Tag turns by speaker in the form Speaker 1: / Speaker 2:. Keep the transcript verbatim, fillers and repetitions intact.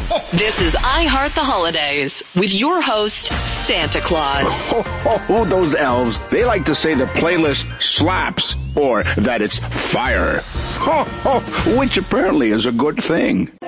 Speaker 1: This is I Heart the Holidays with your host, Santa Claus.
Speaker 2: Oh, oh, those elves, they like to say the playlist slaps or that it's fire. Oh, oh, which apparently is a good thing.